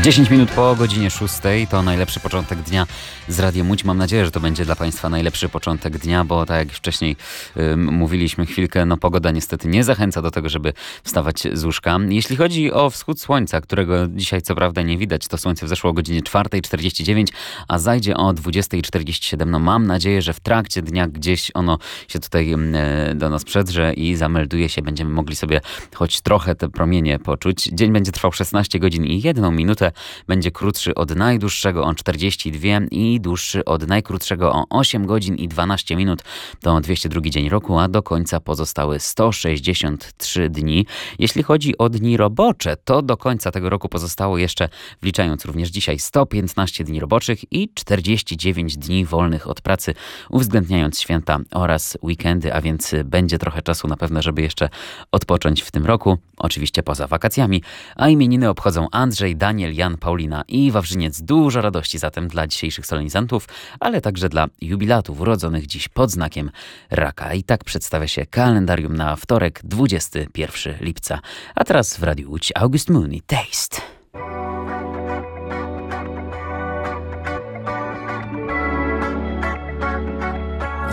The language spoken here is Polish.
10 minut po godzinie 6 to najlepszy początek dnia z Radiem Łódź. Mam nadzieję, że to będzie dla Państwa najlepszy początek dnia, bo tak jak wcześniej mówiliśmy chwilkę, pogoda niestety nie zachęca do tego, żeby wstawać z łóżka. Jeśli chodzi o wschód słońca, którego dzisiaj co prawda nie widać, to słońce wzeszło o godzinie 4:49, a zajdzie o 20:47. Mam nadzieję, że w trakcie dnia gdzieś ono się tutaj do nas przedrze i zamelduje się. Będziemy mogli sobie choć trochę te promienie poczuć. Dzień będzie trwał 16 godzin i 1 minutę. Będzie krótszy od najdłuższego o 42 i dłuższy od najkrótszego o 8 godzin i 12 minut. To 202 dzień roku, a do końca pozostały 163 dni. Jeśli chodzi o dni robocze, to do końca tego roku pozostało jeszcze, wliczając również dzisiaj, 115 dni roboczych i 49 dni wolnych od pracy, uwzględniając święta oraz weekendy, a więc będzie trochę czasu na pewno, żeby jeszcze odpocząć w tym roku, oczywiście poza wakacjami. A imieniny obchodzą Andrzej, Daniel, Jan, Paulina i Wawrzyniec. Dużo radości zatem dla dzisiejszych solenizantów, ale także dla jubilatów urodzonych dziś pod znakiem raka. I tak przedstawia się kalendarium na wtorek, 21 lipca. A teraz w Radiu Łódź August Mooney, Taste.